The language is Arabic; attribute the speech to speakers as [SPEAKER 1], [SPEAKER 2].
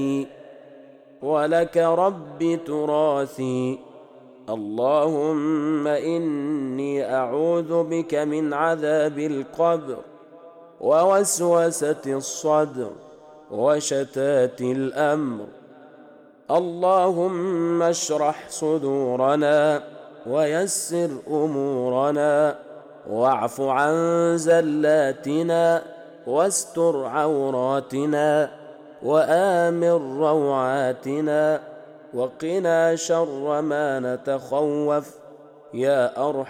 [SPEAKER 1] ولك رب تراثي. اللهم إني أعوذ بك من عذاب القبر ووسوسة الصدر وشتات الأمر. اللهم اشرح صدورنا ويسر أمورنا واعف عن زلاتنا واستر عوراتنا وآمن روعاتنا وقنا شر ما نتخوف يا أرحم